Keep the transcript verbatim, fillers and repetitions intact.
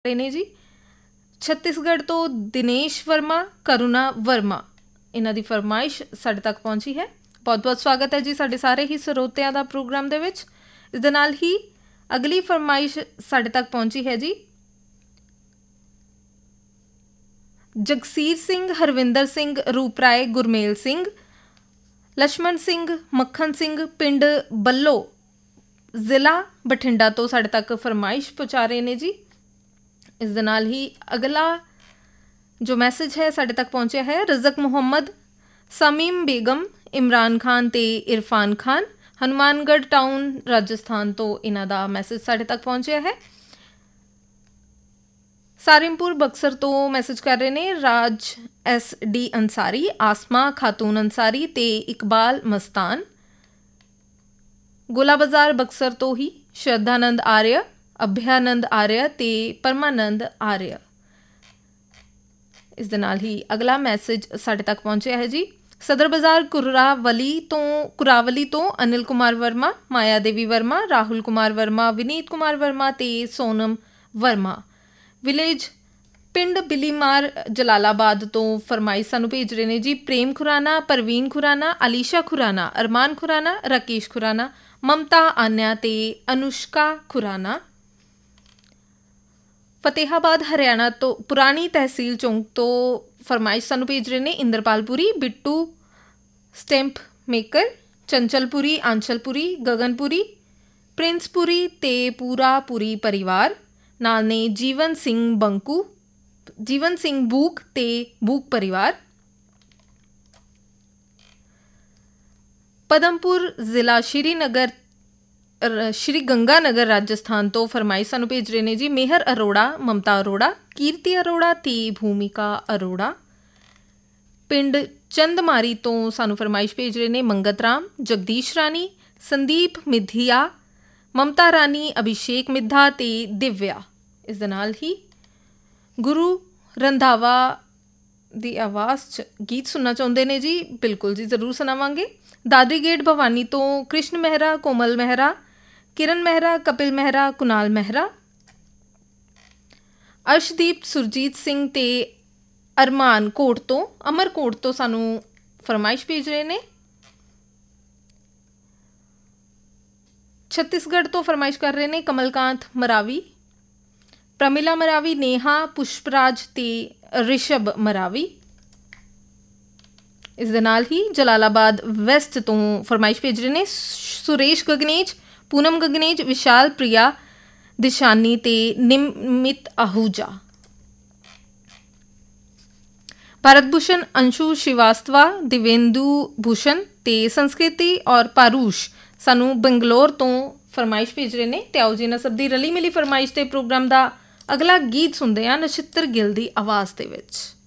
ਰਹੇ ਨੇ ਜੀ। ਛੱਤੀਸਗੜ੍ਹ ਤੋਂ ਦਿਨੇਸ਼ ਵਰਮਾ, ਕਰੁਣਾ ਵਰਮਾ, ਇਹਨਾਂ ਦੀ ਫਰਮਾਇਸ਼ ਸਾਡੇ ਤੱਕ ਪਹੁੰਚੀ ਹੈ। ਬਹੁਤ ਬਹੁਤ ਸਵਾਗਤ ਹੈ ਜੀ ਸਾਡੇ ਸਾਰੇ ਹੀ ਸਰੋਤਿਆਂ ਦਾ ਪ੍ਰੋਗਰਾਮ ਦੇ ਵਿੱਚ। ਇਸ ਦੇ ਨਾਲ ਹੀ ਅਗਲੀ ਫਰਮਾਇਸ਼ ਸਾਡੇ ਤੱਕ ਪਹੁੰਚੀ ਹੈ ਜੀ ਜਗਸੀਰ ਸਿੰਘ, ਹਰਵਿੰਦਰ ਸਿੰਘ, ਰੂਪਰਾਏ, ਗੁਰਮੇਲ ਸਿੰਘ, ਲਛਮਣ ਸਿੰਘ, ਮੱਖਣ ਸਿੰਘ, ਪਿੰਡ ਬੱਲੋ, ਜ਼ਿਲ੍ਹਾ ਬਠਿੰਡਾ ਤੋਂ ਸਾਡੇ ਤੱਕ ਫਰਮਾਇਸ਼ ਪਹੁੰਚਾ ਰਹੇ ਨੇ ਜੀ। ਇਸ ਦੇ ਨਾਲ ਹੀ ਅਗਲਾ ਜੋ ਮੈਸੇਜ ਹੈ ਸਾਡੇ ਤੱਕ ਪਹੁੰਚਿਆ ਹੈ ਰਜ਼ਕ ਮੁਹੰਮਦ, ਸਮੀਮ ਬੇਗਮ, ਇਮਰਾਨ ਖਾਨ ਅਤੇ ਇਰਫਾਨ ਖਾਨ, ਹਨੂੰਮਾਨਗੜ੍ਹ ਟਾਊਨ, ਰਾਜਸਥਾਨ ਤੋਂ ਇਹਨਾਂ ਦਾ ਮੈਸੇਜ ਸਾਡੇ ਤੱਕ ਪਹੁੰਚਿਆ ਹੈ। ਸਾਰਿਮਪੁਰ ਬਕਸਰ ਤੋਂ ਮੈਸੇਜ ਕਰ ਰਹੇ ਨੇ ਰਾਜ ਐਸ ਡੀ ਅੰਸਾਰੀ, ਆਸਮਾ ਖਾਤੂਨ ਅੰਸਾਰੀ ਅਤੇ ਇਕਬਾਲ ਮਸਤਾਨ। ਗੋਲਾ ਬਾਜ਼ਾਰ ਬਕਸਰ ਤੋਂ ਹੀ ਸ਼ਰਧਾਨੰਦ ਆਰਿਆ, ਅਭਿਆਨੰਦ ਆਰਿਆ ਅਤੇ ਪਰਮਾਨੰਦ ਆਰਿਆ। ਇਸ ਦੇ ਨਾਲ ਹੀ ਅਗਲਾ ਮੈਸੇਜ ਸਾਡੇ ਤੱਕ ਪਹੁੰਚਿਆ ਹੈ ਜੀ ਸਦਰ ਬਾਜ਼ਾਰ ਕੁਰਾਵਲੀ ਤੋਂ ਕੁਰਾਵਲੀ ਤੋਂ ਅਨਿਲ ਕੁਮਾਰ ਵਰਮਾ, ਮਾਇਆ ਦੇਵੀ ਵਰਮਾ, ਰਾਹੁਲ ਕੁਮਾਰ ਵਰਮਾ, ਵਿਨੀਤ ਕੁਮਾਰ ਵਰਮਾ ਅਤੇ ਸੋਨਮ ਵਰਮਾ। ਵਿਲੇਜ ਪਿੰਡ ਬਿਲੀਮਾਰ, ਜਲਾਲਾਬਾਦ ਤੋਂ ਫਰਮਾਇਸ਼ ਸਾਨੂੰ ਭੇਜ ਰਹੇ ਨੇ ਜੀ ਪ੍ਰੇਮ ਖੁਰਾਨਾ, ਪਰਵੀਨ ਖੁਰਾਨਾ, ਅਲੀਸ਼ਾ ਖੁਰਾਨਾ, ਅਰਮਾਨ ਖੁਰਾਨਾ, ਰਾਕੇਸ਼ ਖੁਰਾਨਾ, ਮਮਤਾ ਆਨਿਆ ਅਤੇ ਅਨੁਸ਼ਕਾ ਖੁਰਾਨਾ। ਫਤਿਹਾਬਾਦ ਹਰਿਆਣਾ ਤੋਂ ਪੁਰਾਣੀ ਤਹਿਸੀਲ ਚੌਂਕ ਤੋਂ ਫਰਮਾਇਸ਼ ਸਾਨੂੰ ਭੇਜ ਰਹੇ ਨੇ ਇੰਦਰਪਾਲਪੁਰੀ, ਬਿੱਟੂ ਸਟੈਂਪ ਮੇਕਰ, ਚੰਚਲਪੁਰੀ, ਆਂਚਲਪੁਰੀ, ਗਗਨਪੁਰੀ, ਪ੍ਰਿੰਸਪੁਰੀ ਅਤੇ ਪੂਰਾ ਪੁਰੀ ਪਰਿਵਾਰ। ਨਾਲ ਨੇ ਜੀਵਨ ਸਿੰਘ ਬੰਕੂ, ਜੀਵਨ ਸਿੰਘ ਬੂਕ ਅਤੇ ਬੂਕ ਪਰਿਵਾਰ। ਪਦਮਪੁਰ ਜ਼ਿਲ੍ਹਾ ਸ਼੍ਰੀਨਗਰ ਸ਼੍ਰੀ ਗੰਗਾ ਨਗਰ, ਰਾਜਸਥਾਨ ਤੋਂ ਫਰਮਾਇਸ਼ ਸਾਨੂੰ ਭੇਜ ਰਹੇ ਨੇ ਜੀ ਮੇਹਰ ਅਰੋੜਾ, ਮਮਤਾ ਅਰੋੜਾ, ਕੀਰਤੀ ਅਰੋੜਾ ਅਤੇ ਭੂਮਿਕਾ ਅਰੋੜਾ। ਪਿੰਡ ਚੰਦਮਾਰੀ ਤੋਂ ਸਾਨੂੰ ਫਰਮਾਇਸ਼ ਭੇਜ ਰਹੇ ਨੇ ਮੰਗਤ ਰਾਮ, ਜਗਦੀਸ਼ ਰਾਣੀ, ਸੰਦੀਪ ਮਿਧੀਆ, ਮਮਤਾ ਰਾਣੀ, ਅਭਿਸ਼ੇਕ ਮਿੱਧਾ ਅਤੇ ਦਿਵਿਆ। ਇਸ ਦੇ ਨਾਲ ਹੀ ਗੁਰੂ ਰੰਧਾਵਾ ਦੀ ਆਵਾਜ਼ 'ਚ ਗੀਤ ਸੁਣਨਾ ਚਾਹੁੰਦੇ ਨੇ ਜੀ। ਬਿਲਕੁਲ ਜੀ, ਜ਼ਰੂਰ ਸੁਣਾਵਾਂਗੇ। ਦਾਦਰੀ ਗੇਟ ਭਵਾਨੀ ਤੋਂ ਕ੍ਰਿਸ਼ਨ ਮਹਿਰਾ, ਕੋਮਲ ਮਹਿਰਾ, ਕਿਰਨ ਮਹਿਰਾ, ਕਪਿਲ ਮਹਿਰਾ, ਕੁਨਾਲ ਮਹਿਰਾ। ਅਰਸ਼ਦੀਪ, ਸੁਰਜੀਤ ਸਿੰਘ ਅਤੇ ਅਰਮਾਨ ਕੋਟ ਤੋਂ ਅਮਰਕੋਟ ਤੋਂ ਸਾਨੂੰ ਫਰਮਾਇਸ਼ ਭੇਜ ਰਹੇ ਨੇ। ਛੱਤੀਸਗੜ੍ਹ ਤੋਂ ਫਰਮਾਇਸ਼ ਕਰ ਰਹੇ ਨੇ ਕਮਲਕਾਂਤ ਮਰਾਵੀ, ਪ੍ਰਮਿਲਾ ਮਰਾਵੀ, ਨੇਹਾ, ਪੁਸ਼ਪਰਾਜ ਅਤੇ ਰਿਸ਼ਭ ਮਰਾਵੀ। ਇਸ ਦੇ ਨਾਲ ਹੀ ਜਲਾਲਾਬਾਦ ਵੈਸਟ ਤੋਂ ਫਰਮਾਇਸ਼ ਭੇਜ ਰਹੇ ਨੇ ਸੁਰੇਸ਼ ਗਗਨੇਜ, ਪੂਨਮ ਗਗਨੇਜ, ਵਿਸ਼ਾਲ ਪ੍ਰਿਆ, ਦਿਸ਼ਾਨੀ ਅਤੇ ਨਿਮਿਤ ਆਹੂਜਾ। ਭਾਰਤ ਭੂਸ਼ਣ, ਅੰਸ਼ੂ ਸ਼੍ਰੀਵਾਸਤਵਾ, ਦਿਵੇਂਦੂ ਭੂਸ਼ਣ ਅਤੇ ਸੰਸਕ੍ਰਿਤੀ ਔਰ ਪਾਰੂਸ਼ ਸਾਨੂੰ ਬੰਗਲੌਰ ਤੋਂ ਫਰਮਾਇਸ਼ ਭੇਜ ਰਹੇ ਨੇ। ਅਤੇ ਆਓ ਜੀ ਇਹਨਾਂ ਸਭ ਦੀ ਰਲੀ ਮਿਲੀ ਫਰਮਾਇਸ਼ 'ਤੇ ਪ੍ਰੋਗਰਾਮ ਦਾ ਅਗਲਾ ਗੀਤ ਸੁਣਦੇ ਹਾਂ ਨਛੱਤਰ ਗਿੱਲ ਦੀ ਆਵਾਜ਼ ਦੇ ਵਿੱਚ।